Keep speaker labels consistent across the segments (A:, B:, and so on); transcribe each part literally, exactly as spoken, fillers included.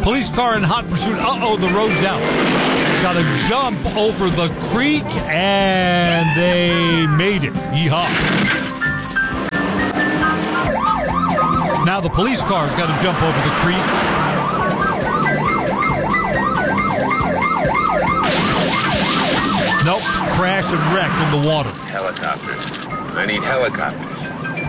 A: Police car in hot pursuit. Uh-oh, the road's out. Got to jump over the creek, and they made it. Yeehaw. Now the police car's got to jump over the creek. Nope, crash and wreck in the water.
B: Helicopters. I need helicopters.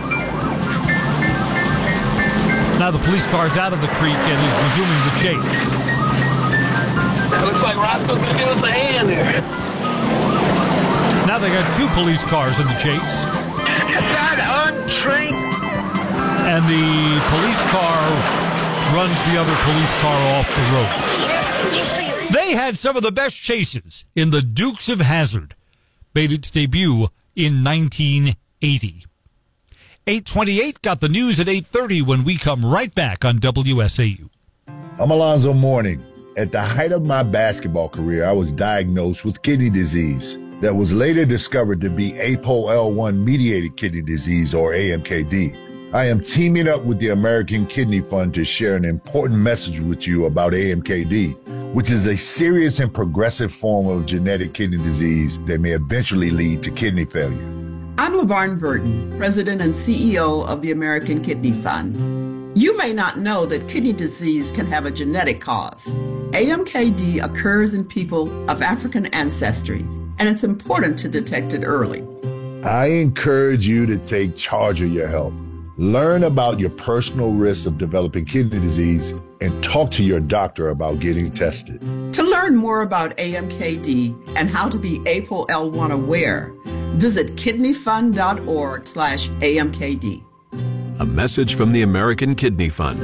A: Now the police car's out of the creek and is resuming the chase.
C: It looks like Roscoe's going to give us a hand here.
A: Now they got two police cars in the chase.
B: That untrained...
A: And the police car runs the other police car off the road. They had some of the best chases in the Dukes of Hazzard. Made its debut in nineteen eighty. eight twenty-eight got the news at eight thirty when we come right back on W S A U.
D: I'm Alonzo Mourning. At the height of my basketball career, I was diagnosed with kidney disease that was later discovered to be A P O L one mediated kidney disease, or A M K D. I am teaming up with the American Kidney Fund to share an important message with you about A M K D, which is a serious and progressive form of genetic kidney disease that may eventually lead to kidney failure.
E: I'm LaVarn Burton, President and C E O of the American Kidney Fund. You may not know that kidney disease can have a genetic cause. A M K D occurs in people of African ancestry, and it's important to detect it early.
D: I encourage you to take charge of your health. Learn about your personal risks of developing kidney disease and talk to your doctor about getting tested.
E: To learn more about A M K D and how to be A P O L one aware, visit kidneyfund.org slash AMKD.
F: A message from the American Kidney Fund.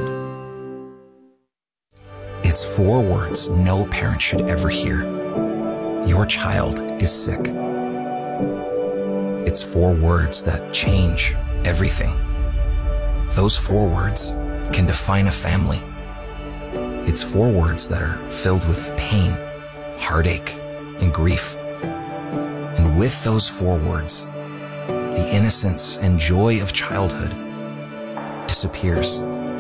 G: It's four words no parent should ever hear. Your child is sick. It's four words that change everything. Those four words can define a family. It's four words that are filled with pain, heartache, and grief. And with those four words, the innocence and joy of childhood disappears.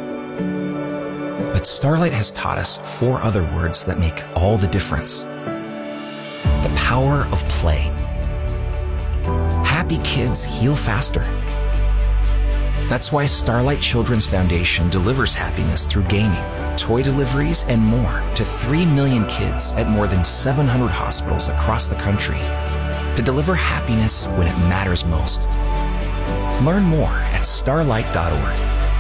G: But Starlight has taught us four other words that make all the difference. The power of play. Happy kids heal faster. That's why Starlight Children's Foundation delivers happiness through gaming, toy deliveries, and more to three million kids at more than seven hundred hospitals across the country to deliver happiness when it matters most. Learn more at starlight dot org.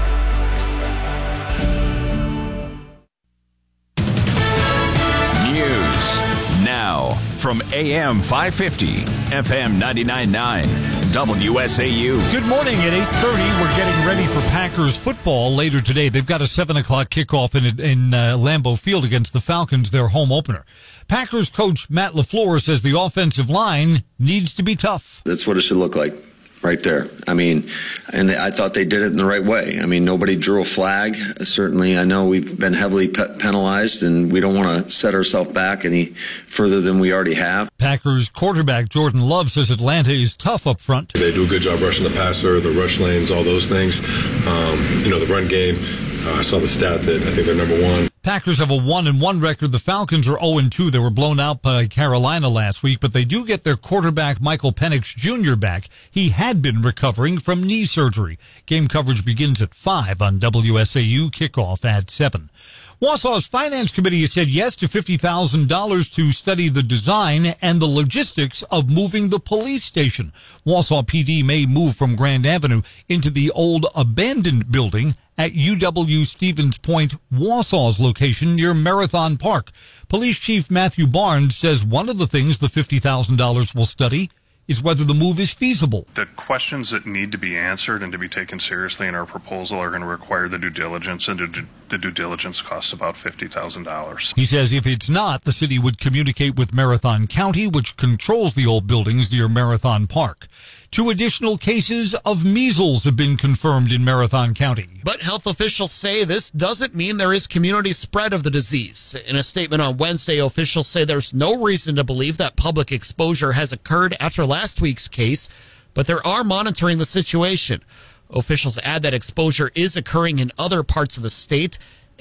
H: News now from A M five fifty, F M ninety-nine point nine. W S A U.
A: Good morning. At eight thirty, we're getting ready for Packers football later today. They've got a seven o'clock kickoff in in uh, Lambeau Field against the Falcons, their home opener. Packers coach Matt LaFleur says the offensive line needs to be tough.
I: That's what it should look like. Right there. I mean, and they, I thought they did it in the right way. I mean, nobody drew a flag. Certainly, I know we've been heavily pe- penalized, and we don't want to set ourselves back any further than we already have.
A: Packers quarterback Jordan Love says Atlanta is tough up front.
J: They do a good job rushing the passer, the rush lanes, all those things. Um, you know, the run game. Uh, I saw the stat that I think they're number one.
A: Packers have a one and one record. The Falcons are oh and two. They were blown out by Carolina last week, but they do get their quarterback Michael Penix Junior back. He had been recovering from knee surgery. Game coverage begins at five on W S A U, kickoff at seven. Wausau's Finance Committee has said yes to fifty thousand dollars to study the design and the logistics of moving the police station. Wausau P D may move from Grand Avenue into the old abandoned building at U W Stevens Point, Wausau's location near Marathon Park. Police Chief Matthew Barnes says one of the things the fifty thousand dollars will study is whether the move is feasible.
K: The questions that need to be answered and to be taken seriously in our proposal are going to require the due diligence, and the due diligence costs about fifty thousand dollars.
A: He says if it's not, the city would communicate with Marathon County, which controls the old buildings near Marathon Park. Two additional cases of measles have been confirmed in Marathon County.
L: But health officials say this doesn't mean there is community spread of the disease. In a statement on Wednesday, officials say there's no reason to believe that public exposure has occurred after last week's case, but they are monitoring the situation. Officials add that exposure is occurring in other parts of the state,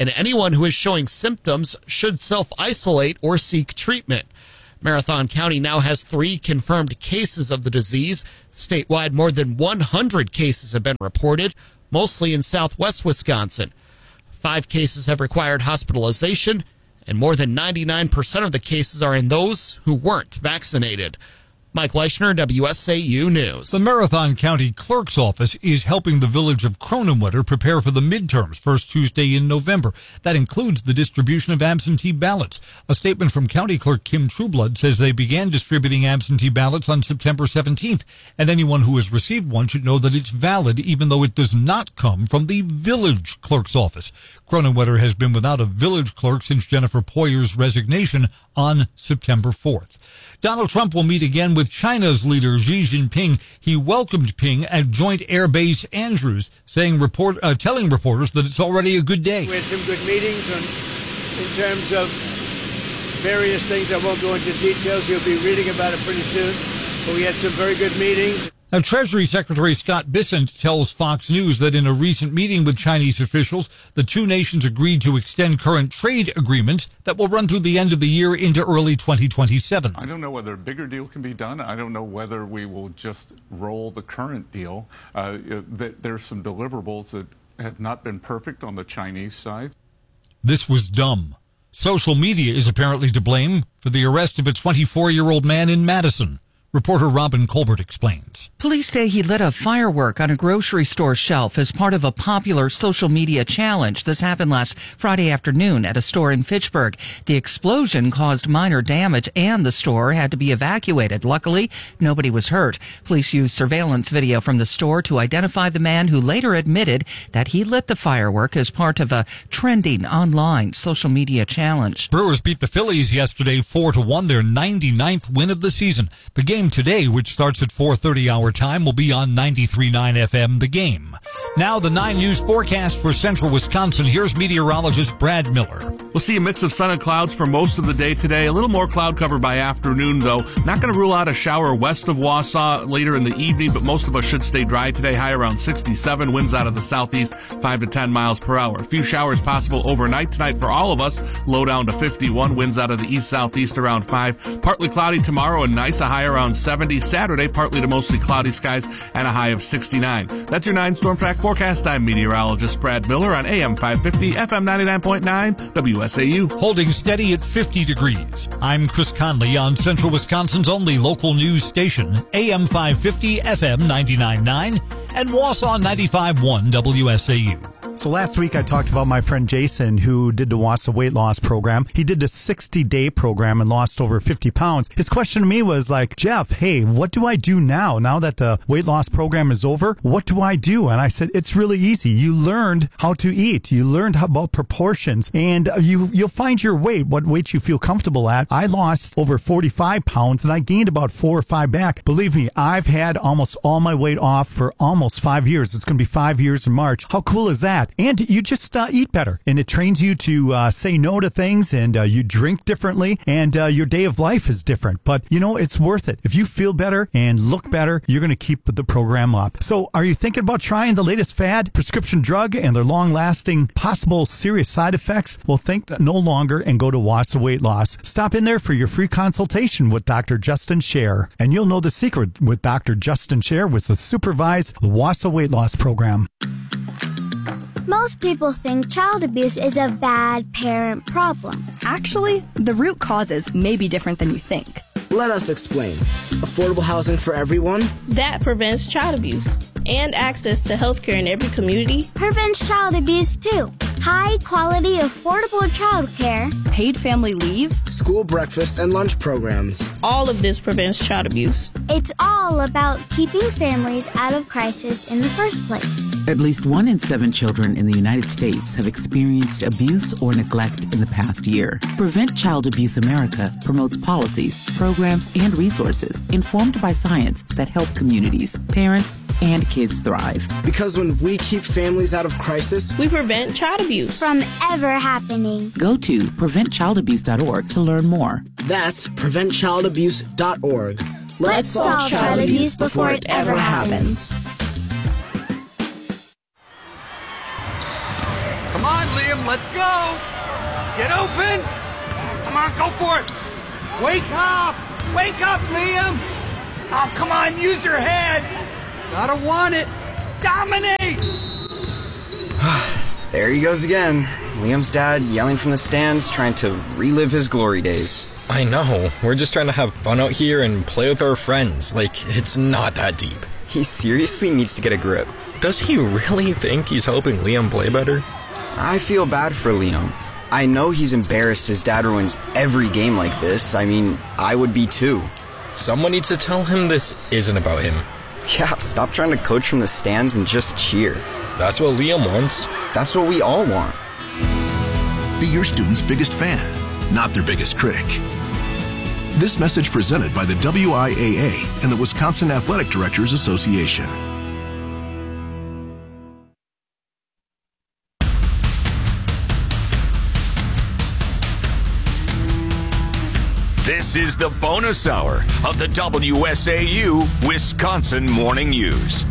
L: and anyone who is showing symptoms should self-isolate or seek treatment. Marathon County now has three confirmed cases of the disease. Statewide, more than one hundred cases have been reported, mostly in southwest Wisconsin. Five cases have required hospitalization, and more than ninety-nine percent of the cases are in those who weren't vaccinated. Mike Leichner, W S A U News.
A: The Marathon County Clerk's Office is helping the village of Cronenwetter prepare for the midterms first Tuesday in November. That includes the distribution of absentee ballots. A statement from County Clerk Kim Trueblood says they began distributing absentee ballots on September seventeenth, and anyone who has received one should know that it's valid even though it does not come from the village clerk's office. Cronenwetter has been without a village clerk since Jennifer Poyer's resignation on September fourth. Donald Trump will meet again with China's leader Xi Jinping. He welcomed Ping at Joint Air Base Andrews, saying report, uh, telling reporters that it's already a good day.
M: We had some good meetings on, in terms of various things. I won't go into details. You'll be reading about it pretty soon. But we had some very good meetings.
A: Now, Treasury Secretary Scott Bessent tells Fox News that in a recent meeting with Chinese officials, the two nations agreed to extend current trade agreements that will run through the end of the year into early twenty twenty-seven.
N: I don't know whether a bigger deal can be done. I don't know whether we will just roll the current deal. Uh, there's some deliverables that have not been perfect on the Chinese side.
A: This was dumb. Social media is apparently to blame for the arrest of a twenty-four-year-old man in Madison. Reporter Robin Colbert explains.
O: Police say he lit a firework on a grocery store shelf as part of a popular social media challenge. This happened last Friday afternoon at a store in Fitchburg. The explosion caused minor damage and the store had to be evacuated. Luckily, nobody was hurt. Police used surveillance video from the store to identify the man who later admitted that he lit the firework as part of a trending online social media challenge.
A: Brewers beat the Phillies yesterday four to one, their ninety-ninth win of the season. The game today, which starts at four thirty our time, will be on ninety-three point nine F M, The Game. Now the nine News forecast for central Wisconsin. Here's meteorologist Brad Miller.
P: We'll see a mix of sun and clouds for most of the day today. A little more cloud cover by afternoon, though. Not going to rule out a shower west of Wausau later in the evening, but most of us should stay dry today. High around sixty-seven. Winds out of the southeast, five to ten miles per hour. A few showers possible overnight tonight for all of us. Low down to fifty-one. Winds out of the east-southeast around five. Partly cloudy tomorrow and nice. A high around seventy. Saturday, partly to mostly cloudy skies and a high of sixty-nine. That's your nine Storm Track forecast. I'm meteorologist Brad Miller on A M five fifty, F M ninety-nine point nine, W S A U.
A: Holding steady at fifty degrees. I'm Chris Conley on Central Wisconsin's only local news station, A M five fifty, F M ninety-nine point nine, and Wausau ninety-five point one, W S A U.
Q: So last week I talked about my friend Jason who did the Wausau weight loss program. He did the sixty-day program and lost over fifty pounds. His question to me was like, Jeff, hey, what do I do now? Now that the weight loss program is over, what do I do? And I said, it's really easy. You learned how to eat. You learned about proportions, and you, you'll find your weight, what weight you feel comfortable at. I lost over forty-five pounds, and I gained about four or five back. Believe me, I've had almost all my weight off for almost five years. It's going to be five years in March. How cool is that? And you just uh, eat better, and it trains you to uh, say no to things, and uh, you drink differently, and uh, your day of life is different. But, you know, it's worth it. If you feel better and look better, you're going to keep the program up. So are you thinking about trying the latest fad, prescription drug, and their long-lasting, possible serious side effects? Well, think no longer and go to Wausau Weight Loss. Stop in there for your free consultation with Doctor Justin Scher, and you'll know the secret with Doctor Justin Scher with the supervised Wausau Weight Loss program.
R: Most people think child abuse is a bad parent problem.
S: Actually, the root causes may be different than you think.
T: Let us explain. Affordable housing for everyone?
U: That prevents child abuse. And access to health care in every community.
R: Prevents child abuse, too. High quality, affordable child care.
S: Paid family leave.
T: School breakfast and lunch programs.
U: All of this prevents child abuse.
R: It's all about keeping families out of crisis in the first place.
V: At least one in seven children in the United States have experienced abuse or neglect in the past year. Prevent Child Abuse America promotes policies, programs, and resources informed by science that help communities, parents, and kids thrive.
T: Because when we keep families out of crisis,
U: we prevent child abuse
R: from ever happening.
V: Go to prevent child abuse dot org to learn more.
T: That's prevent child abuse dot org.
R: Let's, Let's solve child abuse before it ever happens.
W: Come on, Liam,
B: let's go. Get open. Come on, go for it. Wake up. Wake up, Liam. Oh, come on, use your head. Gotta want it. Dominate.
C: There he goes again. Liam's dad yelling from the stands, trying to relive his glory days.
W: I know. We're just trying to have fun out here and play with our friends. Like, it's not that deep.
C: He seriously needs to get a grip.
W: Does he really think he's helping Liam play better?
C: I feel bad for Liam. I know he's embarrassed his dad ruins every game like this. I mean, I would be too.
W: Someone needs to tell him this isn't about him.
C: Yeah, stop trying to coach from the stands and just cheer.
W: That's what Liam wants.
C: That's what we all want.
X: Be your student's biggest fan, not their biggest critic. This message presented by the W I A A and the Wisconsin Athletic Directors Association.
H: This is the bonus hour of the W S A U Wisconsin Morning News.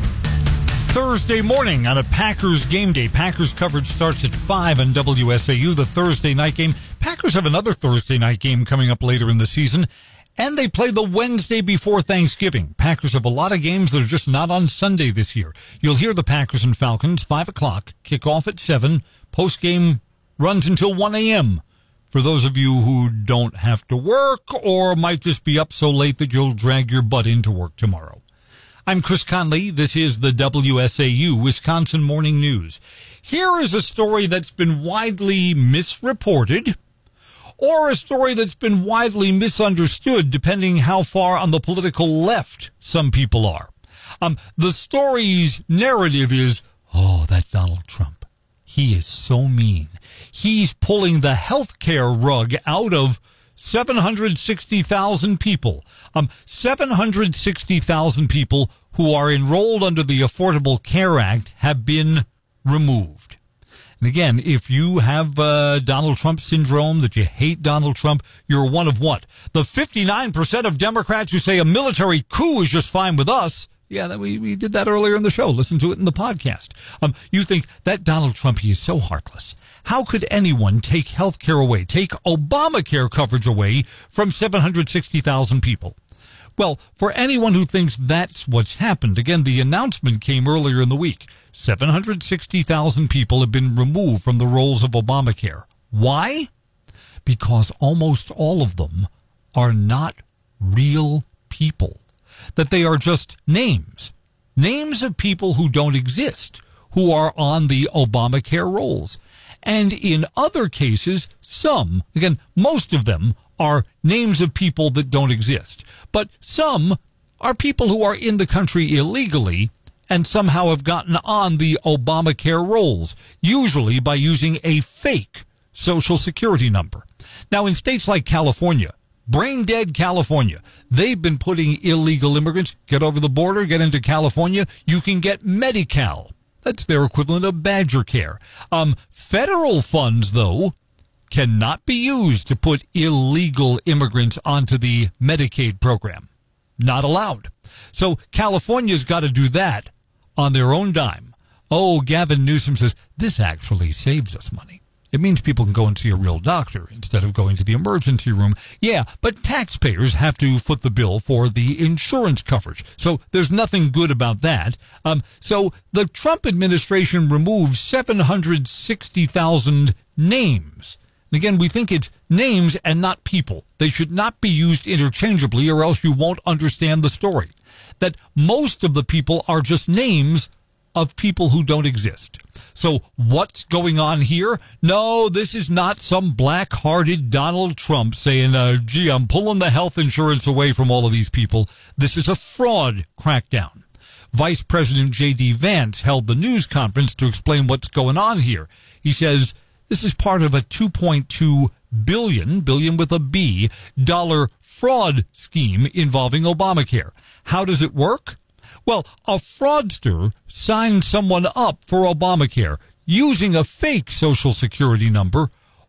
A: Thursday morning on a Packers game day. Packers coverage starts at five on W S A U, the Thursday night game. Packers have another Thursday night game coming up later in the season, and they play the Wednesday before Thanksgiving. Packers have a lot of games that are just not on Sunday this year. You'll hear the Packers and Falcons, five o'clock, kick off at seven. Post-game runs until one a.m. for those of you who don't have to work or might just be up so late that you'll drag your butt into work tomorrow. I'm Chris Conley. This is the W S A U Wisconsin Morning News. Here is a story that's been widely misreported, or a story that's been widely misunderstood, depending how far on the political left some people are. Um, the story's narrative is, oh, that's Donald Trump. He is so mean. He's pulling the healthcare rug out of seven hundred sixty thousand people. Um, seven hundred sixty thousand people who are enrolled under the Affordable Care Act have been removed. And again, if you have uh, Donald Trump syndrome, that you hate Donald Trump, you're one of what? The fifty-nine percent of Democrats who say a military coup is just fine with us. Yeah, that we, we did that earlier in the show. Listen to it in the podcast. Um, you think that Donald Trump, he is so heartless. How could anyone take health care away, take Obamacare coverage away from seven hundred sixty thousand people? Well, for anyone who thinks that's what's happened, again, the announcement came earlier in the week. seven hundred sixty thousand people have been removed from the rolls of Obamacare. Why? Because almost all of them are not real people. That they are just names. Names of people who don't exist, who are on the Obamacare rolls. And in other cases, some, again, most of them are names of people that don't exist. But some are people who are in the country illegally and somehow have gotten on the Obamacare rolls, usually by using a fake Social Security number. Now, in states like California, brain dead California, they've been putting illegal immigrants, get over the border, get into California, you can get Medi-Cal. That's their equivalent of Badger Care. Um, federal funds, though, cannot be used to put illegal immigrants onto the Medicaid program. Not allowed. So California's got to do that on their own dime. Oh, Gavin Newsom says, this actually saves us money. It means people can go and see a real doctor instead of going to the emergency room. Yeah, but taxpayers have to foot the bill for the insurance coverage. So there's nothing good about that. Um, so the Trump administration removed seven hundred sixty thousand names. And again, we think it's names and not people. They should not be used interchangeably or else you won't understand the story. That most of the people are just names of people who don't exist. So what's going on here? No, this is not some black-hearted Donald Trump saying, uh, gee, I'm pulling the health insurance away from all of these people. This is a fraud crackdown. Vice President J D Vance held the news conference to explain what's going on here. He says this is part of a two point two billion, billion with a B, dollar fraud scheme involving Obamacare. How does it work? Well, a fraudster signed someone up for Obamacare using a fake Social Security number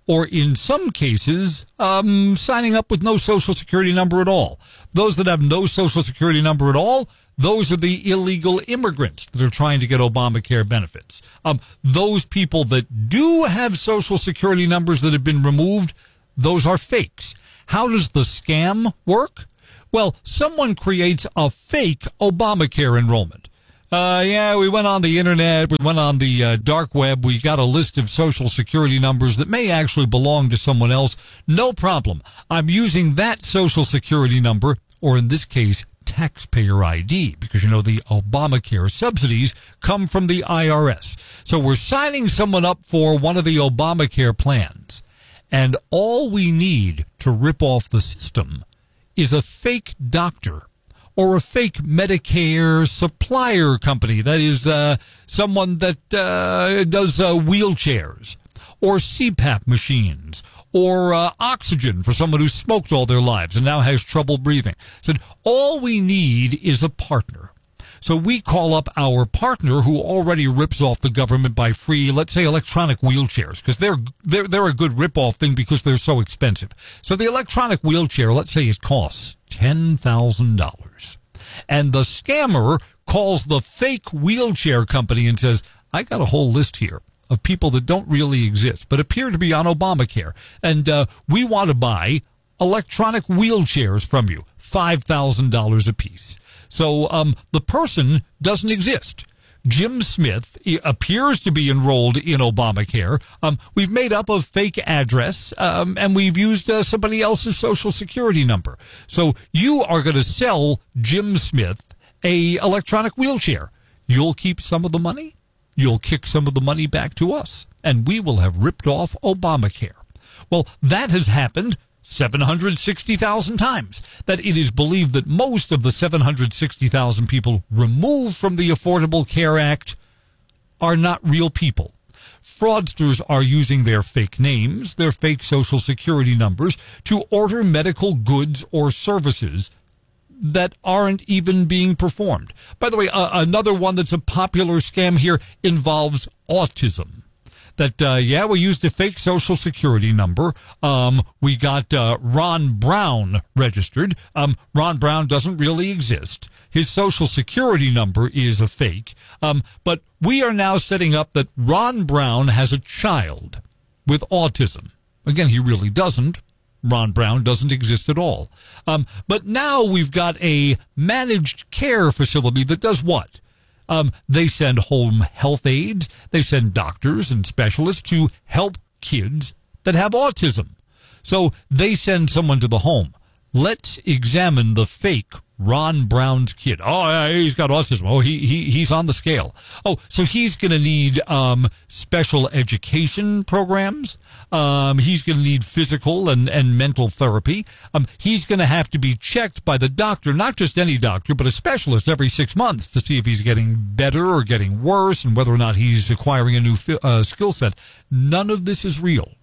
A: or in some cases, um, signing up with no Social Security number at all. Those that have no Social Security number at all, those are the illegal immigrants that are trying to get Obamacare benefits. Um, those people that do have Social Security numbers that have been removed, those are fakes. How does the scam work? Well, someone creates a fake Obamacare enrollment. Uh, yeah, we went on the internet, we went on the uh, dark web, we got a list of Social Security numbers that may actually belong to someone else. No problem. I'm using that Social Security number, or in this case, taxpayer I D, because, you know, the Obamacare subsidies come from the I R S. So we're signing someone up for one of the Obamacare plans, and all we need to rip off the system is a fake doctor or a fake Medicare supplier company. That is, uh, someone that, uh, does, uh, wheelchairs or C PAP machines or, uh, oxygen for someone who's smoked all their lives and now has trouble breathing. So all we need is a partner. So we call up our partner who already rips off the government by free, let's say, electronic wheelchairs, because they're, they're, they're a good rip-off thing because they're so expensive. So the electronic wheelchair, let's say it costs ten thousand dollars. And the scammer calls the fake wheelchair company and says, I got a whole list here of people that don't really exist but appear to be on Obamacare. And uh, we want to buy electronic wheelchairs from you, five thousand dollars a piece. So um, the person doesn't exist. Jim Smith appears to be enrolled in Obamacare. Um, we've made up a fake address, um, and we've used uh, somebody else's Social Security number. So you are going to sell Jim Smith a electronic wheelchair. You'll keep some of the money. You'll kick some of the money back to us, and we will have ripped off Obamacare. Well, that has happened seven hundred sixty thousand times. That it is believed that most of the seven hundred sixty thousand people removed from the Affordable Care Act are not real people. Fraudsters are using their fake names, their fake Social Security numbers, to order medical goods or services that aren't even being performed. By the way, uh, another one that's a popular scam here involves autism. That, uh, yeah, we used a fake Social Security number. Um, we got, uh, Ron Brown registered. Um, Ron Brown doesn't really exist. His Social Security number is a fake. Um, but we are now setting up that Ron Brown has a child with autism. Again, he really doesn't. Ron Brown doesn't exist at all. Um, but now we've got a managed care facility that does what? Um, they send home health aides. They send doctors and specialists to help kids that have autism. So they send someone to the home. Let's examine the fake Ron Brown's kid. Oh, yeah, he's got autism. Oh, he, he, he's on the scale. Oh, so he's going to need, um, special education programs. Um, he's going to need physical and, and mental therapy. Um, he's going to have to be checked by the doctor, not just any doctor, but a specialist every six months to see if he's getting better or getting worse and whether or not he's acquiring a new fi- uh, skill set. None of this is real.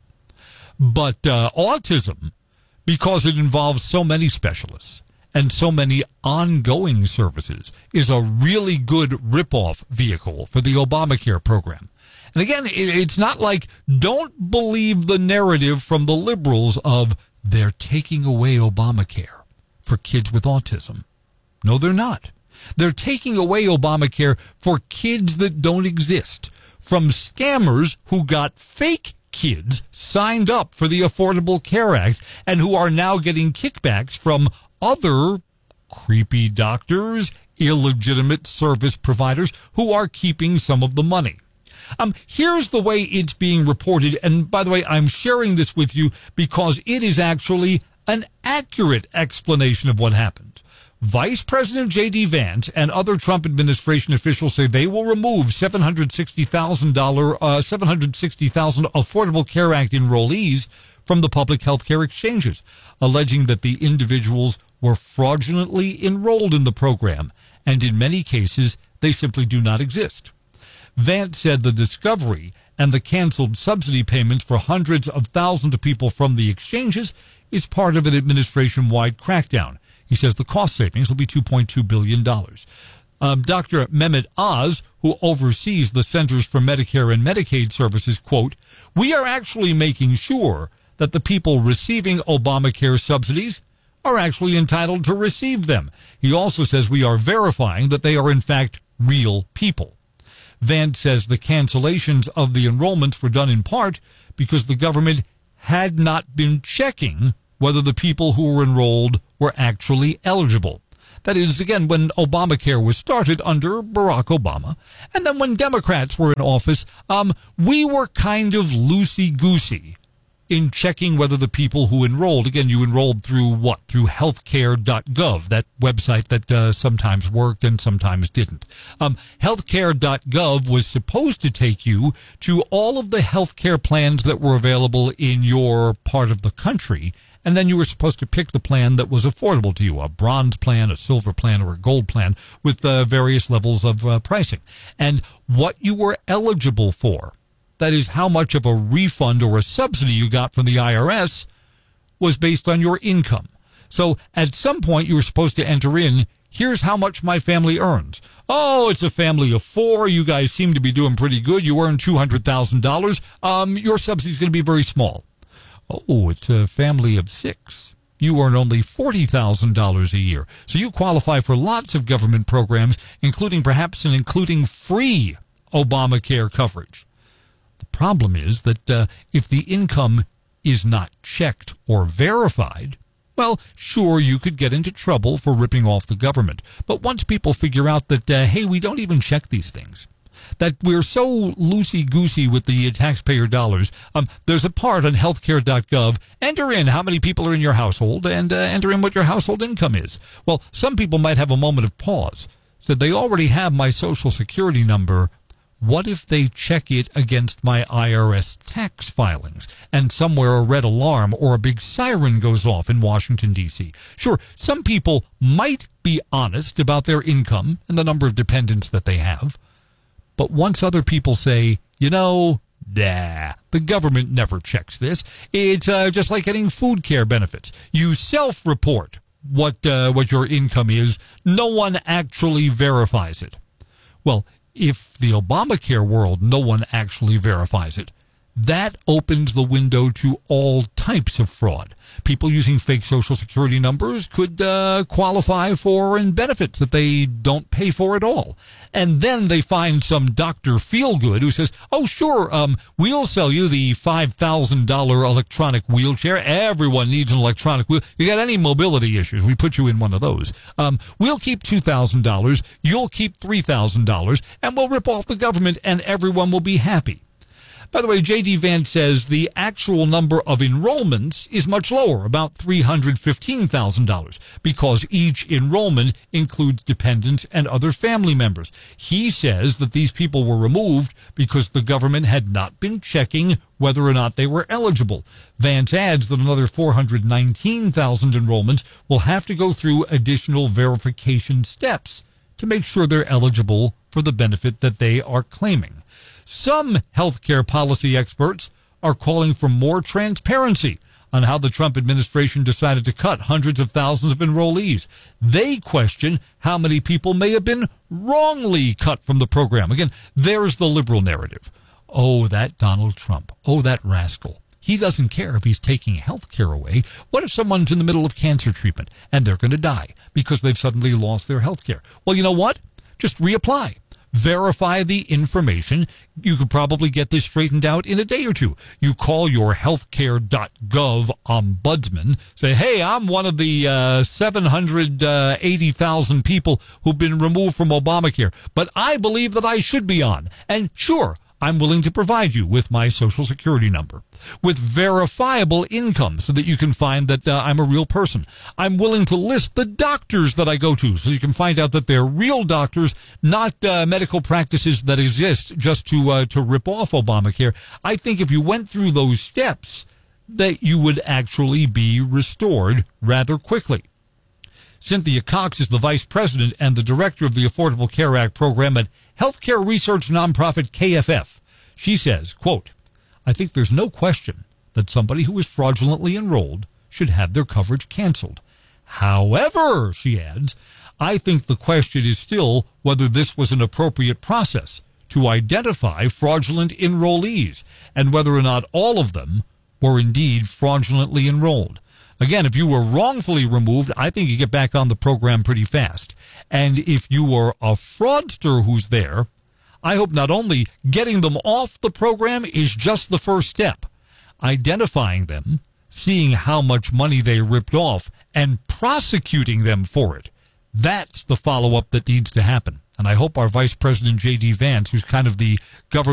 A: But, uh, autism, because it involves so many specialists and so many ongoing services, is a really good ripoff vehicle for the Obamacare program. And again, it's not like, don't believe the narrative from the liberals of they're taking away Obamacare for kids with autism. No, they're not. They're taking away Obamacare for kids that don't exist, from scammers who got fake kids signed up for the Affordable Care Act and who are now getting kickbacks from other creepy doctors, illegitimate service providers who are keeping some of the money. Um, here's the way it's being reported. And by the way, I'm sharing this with you because it is actually an accurate explanation of what happened. Vice President J D. Vance and other Trump administration officials say they will remove seven hundred sixty thousand dollars, uh, seven hundred sixty thousand Affordable Care Act enrollees from the public health care exchanges, alleging that the individuals were fraudulently enrolled in the program, and in many cases, they simply do not exist. Vance said the discovery and the canceled subsidy payments for hundreds of thousands of people from the exchanges is part of an administration-wide crackdown. He says the cost savings will be two point two billion dollars. Um, Doctor Mehmet Oz, who oversees the Centers for Medicare and Medicaid Services, quote, "We are actually making sure that the people receiving Obamacare subsidies are actually entitled to receive them." He also says we are verifying that they are in fact real people. Vance says the cancellations of the enrollments were done in part because the government had not been checking whether the people who were enrolled were actually eligible. That is, again, when Obamacare was started under Barack Obama, and then when Democrats were in office, um, we were kind of loosey-goosey in checking whether the people who enrolled, again, you enrolled through what? Through healthcare dot gov, that website that uh, sometimes worked and sometimes didn't. Um, healthcare dot gov was supposed to take you to all of the healthcare plans that were available in your part of the country, and then you were supposed to pick the plan that was affordable to you, a bronze plan, a silver plan, or a gold plan with uh, various levels of uh, pricing. And what you were eligible for, that is how much of a refund or a subsidy you got from the I R S, was based on your income. So at some point you were supposed to enter in, here's how much my family earns. Oh, it's a family of four. You guys seem to be doing pretty good. You earn two hundred thousand dollars. Um, your subsidy is going to be very small. Oh, it's a family of six. You earn only forty thousand dollars a year. So you qualify for lots of government programs, including perhaps and including free Obamacare coverage. The problem is that uh, if the income is not checked or verified, well, sure, you could get into trouble for ripping off the government. But once people figure out that, uh, hey, we don't even check these things, that we're so loosey-goosey with the taxpayer dollars, um, there's a part on healthcare dot gov. Enter in how many people are in your household and uh, enter in what your household income is. Well, some people might have a moment of pause. Said they already have my Social Security number. What if they check it against my I R S tax filings and somewhere a red alarm or a big siren goes off in Washington, D C? Sure, some people might be honest about their income and the number of dependents that they have. But once other people say, you know, nah, the government never checks this. It's uh, just like getting food care benefits. You self-report what uh, what your income is. No one actually verifies it. Well, if the Obamacare world, no one actually verifies it, that opens the window to all types of fraud. People using fake Social Security numbers could uh, qualify for and benefits that they don't pay for at all. And then they find some Doctor Feelgood who says, oh, sure, um, we'll sell you the five thousand dollars electronic wheelchair. Everyone needs an electronic wheel. You got any mobility issues, we put you in one of those. Um, we'll keep two thousand dollars, you'll keep three thousand dollars, and we'll rip off the government and everyone will be happy. By the way, J D. Vance says the actual number of enrollments is much lower, about three hundred fifteen thousand dollars, because each enrollment includes dependents and other family members. He says that these people were removed because the government had not been checking whether or not they were eligible. Vance adds that another four hundred nineteen thousand enrollments will have to go through additional verification steps to make sure they're eligible for the benefit that they are claiming. Some healthcare policy experts are calling for more transparency on how the Trump administration decided to cut hundreds of thousands of enrollees. They question how many people may have been wrongly cut from the program. Again, there's the liberal narrative. Oh, that Donald Trump. Oh, that rascal. He doesn't care if he's taking health care away. What if someone's in the middle of cancer treatment and they're going to die because they've suddenly lost their health care? Well, you know what? Just reapply. Verify the information. You could probably get this straightened out in a day or two. You call your healthcare dot gov ombudsman. Say, hey, I'm one of the uh, seven hundred eighty thousand people who've been removed from Obamacare, but I believe that I should be on. And sure, I'm willing to provide you with my Social Security number, with verifiable income so that you can find that uh, I'm a real person. I'm willing to list the doctors that I go to so you can find out that they're real doctors, not uh, medical practices that exist just to uh, to rip off Obamacare. I think if you went through those steps, that you would actually be restored rather quickly. Cynthia Cox is the vice president and the director of the Affordable Care Act program at healthcare research nonprofit K F F. She says, quote, I think there's no question that somebody who is fraudulently enrolled should have their coverage canceled. However, she adds, I think the question is still whether this was an appropriate process to identify fraudulent enrollees and whether or not all of them were indeed fraudulently enrolled. Again, if you were wrongfully removed, I think you get back on the program pretty fast. And if you were a fraudster who's there, I hope not only getting them off the program is just the first step. Identifying them, seeing how much money they ripped off, and prosecuting them for it. That's the follow-up that needs to happen. And I hope our Vice President, J D. Vance, who's kind of the government